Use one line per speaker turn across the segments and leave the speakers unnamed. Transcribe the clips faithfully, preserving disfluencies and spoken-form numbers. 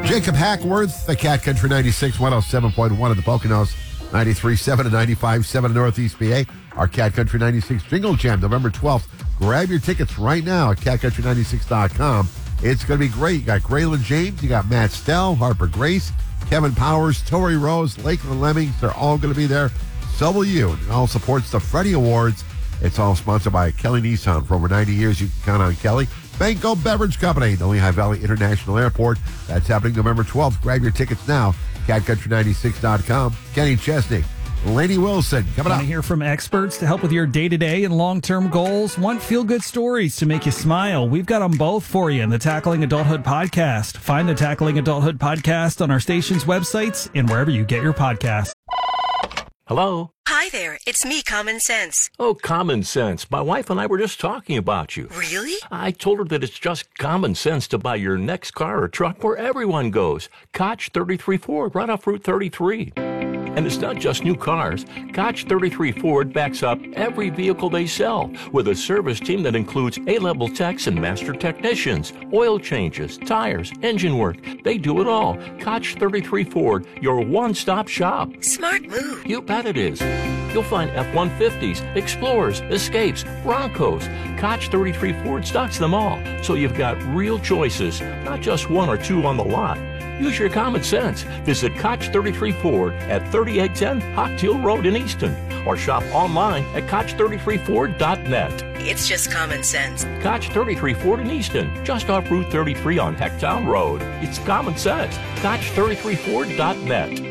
Jacob Hackworth, the Cat Country ninety-six, one oh seven point one of the Poconos, ninety-three point seven and ninety-five point seven in Northeast P A. Our Cat Country ninety-six Jingle Jam, November twelfth. Grab your tickets right now at cat country ninety-six dot com. It's going to be great. You got Graylin James, you got Matt Stell, Harper Grace, Kevin Powers, Tori Rose, Lakeland Lemmings. They're all going to be there. So will you. It all supports the Freddie Awards. It's all sponsored by Kelly Nissan. For over ninety years, you can count on Kelly. Banco Beverage Company, the Lehigh Valley International Airport. That's happening November twelfth. Grab your tickets now. cat country ninety-six dot com. Kenny Chesney, Laney Wilson, coming up.
Want to hear from experts to help with your day-to-day and long-term goals? Want feel-good stories to make you smile? We've got them both for you in the Tackling Adulthood podcast. Find the Tackling Adulthood podcast on our station's websites and wherever you get your podcasts.
Hello?
Hi there, it's me, Common Sense.
Oh, Common Sense. My wife and I were just talking about you.
Really?
I told her that it's just common sense to buy your next car or truck where everyone goes. Koch thirty-three Ford, right off Route thirty-three. And it's not just new cars. Koch thirty-three Ford backs up every vehicle they sell with a service team that includes A-level techs and master technicians, oil changes, tires, engine work. They do it all. Koch thirty-three Ford, your one-stop shop.
Smart move.
You bet it is. You'll find F one fifties, Explorers, Escapes, Broncos. Koch thirty-three Ford stocks them all. So you've got real choices, not just one or two on the lot. Use your common sense. Visit Koch thirty-three Ford at thirty-eight ten Hocktail Road in Easton or shop online at koch thirty-three ford dot net.
It's just common sense.
Koch thirty-three Ford in Easton, just off Route thirty-three on Hecktown Road. It's common sense. koch thirty-three ford dot net.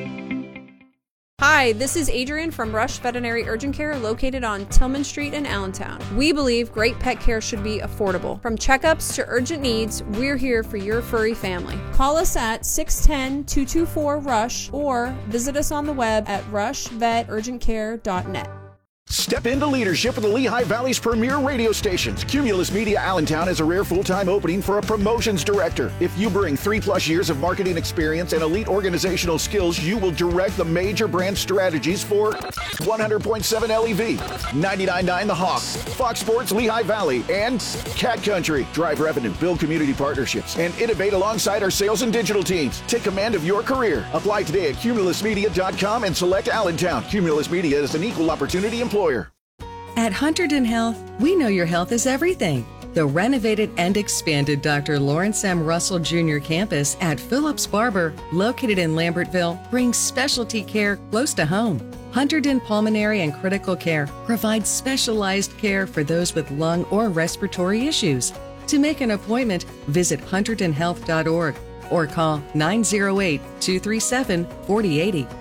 Hi, this is Adrian from Rush Veterinary Urgent Care located on Tillman Street in Allentown. We believe great pet care should be affordable. From checkups to urgent needs, we're here for your furry family. Call us at six one zero, two two four, RUSH or visit us on the web at rush vet urgent care dot net.
Step into leadership of the Lehigh Valley's premier radio stations. Cumulus Media Allentown has a rare full-time opening for a promotions director. If you bring three-plus years of marketing experience and elite organizational skills, you will direct the major brand strategies for one hundred point seven L E V, ninety-nine point nine The Hawk, Fox Sports Lehigh Valley, and Cat Country. Drive revenue, build community partnerships, and innovate alongside our sales and digital teams. Take command of your career. Apply today at cumulus media dot com and select Allentown. Cumulus Media is an equal opportunity employer.
At Hunterdon Health, we know your health is everything. The renovated and expanded Doctor Lawrence M. Russell Junior campus at Phillips Barber, located in Lambertville, brings specialty care close to home. Hunterdon Pulmonary and Critical Care provides specialized care for those with lung or respiratory issues. To make an appointment, visit hunterdon health dot org or call nine oh eight, two three seven, four oh eight oh.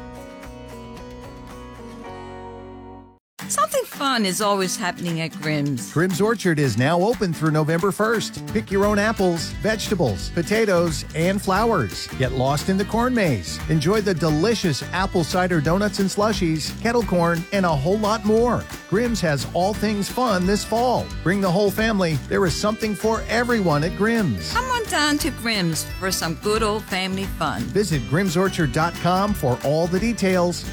Something fun is always happening at Grimm's.
Grimm's Orchard is now open through November first. Pick your own apples, vegetables, potatoes, and flowers. Get lost in the corn maze. Enjoy the delicious apple cider donuts and slushies, kettle corn, and a whole lot more. Grimm's has all things fun this fall. Bring the whole family. There is something for everyone at Grimm's.
Come on down to Grimm's for some good old family fun.
Visit grims orchard dot com for all the details.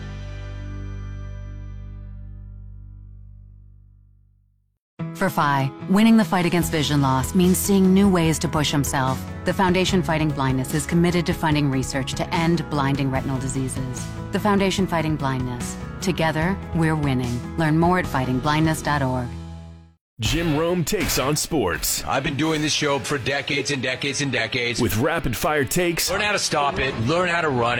For Phi, winning the fight against vision loss means seeing new ways to push himself. The Foundation Fighting Blindness is committed to funding research to end blinding retinal diseases. The Foundation Fighting Blindness. Together, we're winning. Learn more at fighting blindness dot org.
Jim Rome takes on sports.
I've been doing this show for decades and decades and decades.
With rapid-fire takes.
Learn how to stop it. Learn how to run it.